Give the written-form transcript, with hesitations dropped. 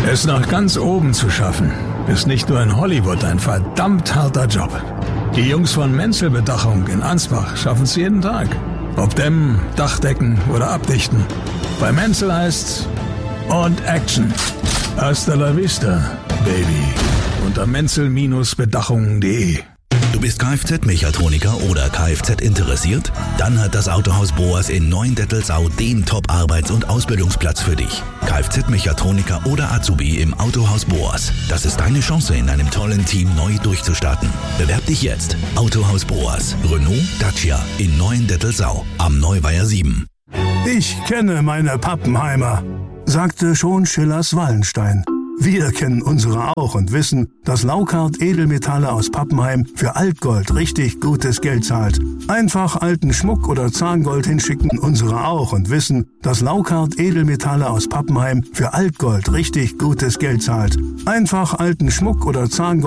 Es nach ganz oben zu schaffen, ist nicht nur in Hollywood ein verdammt harter Job. Die Jungs von Menzel Bedachung in Ansbach schaffen es jeden Tag. Ob dämmen, Dachdecken oder abdichten. Bei Menzel heißt's und Action. Hasta la vista, Baby. Unter menzel-bedachungen.de. Du bist Kfz-Mechatroniker oder Kfz interessiert? Dann hat das Autohaus Boas in Neuendettelsau den Top-Arbeits- und Ausbildungsplatz für dich. Kfz-Mechatroniker oder Azubi im Autohaus Boas. Das ist deine Chance, in einem tollen Team neu durchzustarten. Bewerb dich jetzt. Autohaus Boas. Renault, Dacia in Neuendettelsau am Neuweiher 7. Ich kenne meine Pappenheimer, sagte schon Schillers Wallenstein. Wir kennen unsere auch und wissen, dass Laukart Edelmetalle aus Pappenheim für Altgold richtig gutes Geld zahlt. Einfach alten Schmuck oder Zahngold hinschicken, unsere auch und wissen, dass Laukart Edelmetalle aus Pappenheim für Altgold richtig gutes Geld zahlt. Einfach alten Schmuck oder Zahngold